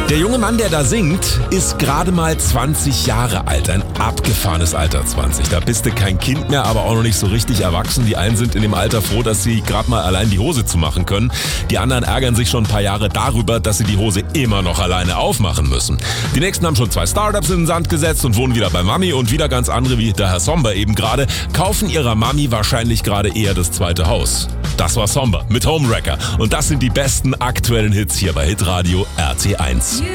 Der junge Mann, der da singt, ist gerade mal 20 Jahre alt. Ein abgefahrenes Alter, 20. Da bist du kein Kind mehr, aber auch noch nicht so richtig erwachsen. Die einen sind in dem Alter froh, dass sie gerade mal allein die Hose zumachen können. Die anderen ärgern sich schon ein paar Jahre darüber, dass sie die Hose immer noch alleine aufmachen müssen. Die nächsten haben schon 2 Startups in den Sand gesetzt und wohnen wieder bei Mami. Und wieder ganz andere, wie der Herr Somber eben gerade, kaufen ihrer Mami wahrscheinlich gerade eher das zweite Haus. Das war Somber mit Homewrecker. Und das sind die besten aktuellen Hits hier bei Hitradio RT1.